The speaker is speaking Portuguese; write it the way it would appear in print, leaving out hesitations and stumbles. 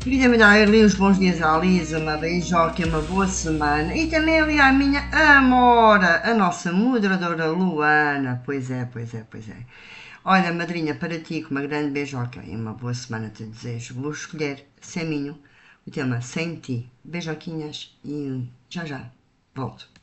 Queria me dar ali uns bons dias à Lisa, uma beijoca, uma boa semana e também ali à minha amora, a nossa moderadora Luana. Pois é, pois é, pois é. Olha, madrinha, para ti, com uma grande beijoca e uma boa semana te desejo. Vou escolher Seminho, o tema Sem Ti. Beijoquinhas e já já volto.